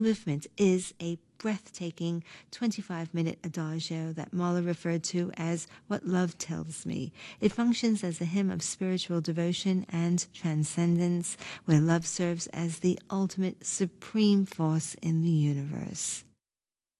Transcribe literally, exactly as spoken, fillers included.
movement is a breathtaking twenty-five minute adagio that Mahler referred to as What Love Tells Me. It functions as a hymn of spiritual devotion and transcendence, where love serves as the ultimate supreme force in the universe.